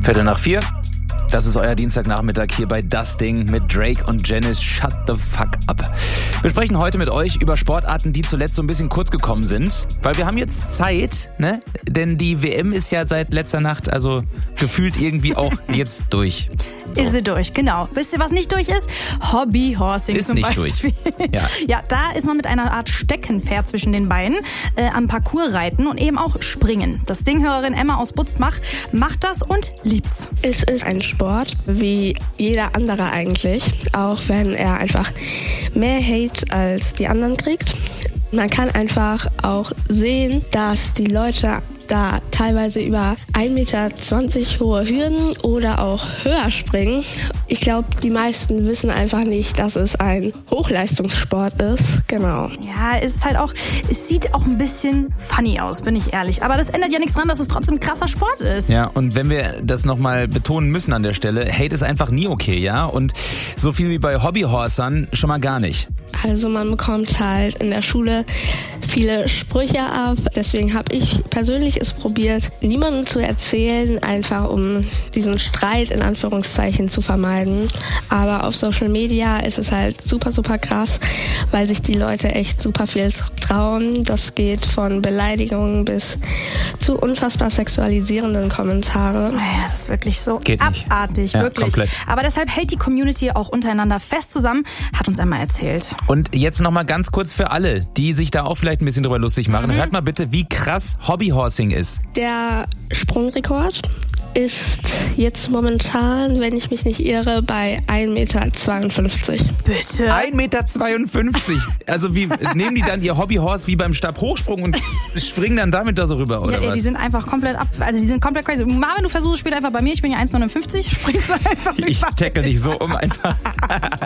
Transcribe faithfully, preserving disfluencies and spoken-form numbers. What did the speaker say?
Viertel nach vier. Das ist euer Dienstagnachmittag hier bei Das Ding mit Drake und Janice. Shut the fuck up. Wir sprechen heute mit euch über Sportarten, die zuletzt so ein bisschen kurz gekommen sind. Weil wir haben jetzt Zeit, ne? Denn die W M ist ja seit letzter Nacht, also gefühlt irgendwie auch jetzt durch. So. Ist sie durch, genau. Wisst ihr, was nicht durch ist? Hobbyhorsing ist zum nicht Beispiel. Durch. Ja. ja, da ist man mit einer Art Steckenpferd zwischen den Beinen äh, am Parcours reiten und eben auch springen. Das Dinghörerin Emma aus Butzbach macht das und liebt's. Es ist ein Sport wie jeder andere eigentlich, auch wenn er einfach mehr Hate als die anderen kriegt. Man kann einfach auch sehen, dass die Leute da teilweise über ein Meter zwanzig hohe Hürden oder auch höher springen. Ich glaube, die meisten wissen einfach nicht, dass es ein Hochleistungssport ist. Genau. Ja, es ist halt auch, es sieht auch ein bisschen funny aus, bin ich ehrlich. Aber das ändert ja nichts dran, dass es trotzdem ein krasser Sport ist. Ja, und wenn wir das nochmal betonen müssen an der Stelle, Hate ist einfach nie okay, ja? Und so viel wie bei Hobbyhorsern schon mal gar nicht. Also man bekommt halt in der Schule viele Sprüche ab. Deswegen habe ich persönlich es probiert, niemandem zu erzählen, einfach um diesen Streit in Anführungszeichen zu vermeiden. Aber auf Social Media ist es halt super, super krass, weil sich die Leute echt super viel trauen. Das geht von Beleidigungen bis zu unfassbar sexualisierenden Kommentaren. Das ist wirklich so geht nicht. Abartig, ja, wirklich. Komplett. Aber deshalb hält die Community auch untereinander fest zusammen, hat uns einmal erzählt. Und jetzt nochmal ganz kurz für alle, die sich da auch vielleicht ein bisschen drüber lustig machen. Mhm. Hört mal bitte, wie krass Hobbyhorsing ist. Der Sprungrekord ist jetzt momentan, wenn ich mich nicht irre, bei ein Meter zweiundfünfzig. Bitte? ein Meter zweiundfünfzig? Also wie nehmen die dann ihr Hobbyhorse wie beim Stabhochsprung und springen dann damit da so rüber, oder ja, was? Die sind einfach komplett ab, also die sind komplett crazy. Marvin, du versuchst es später einfach bei mir, ich bin ja eins Komma neunundfünfzig, springst du einfach. Ich tackle dich so um einfach.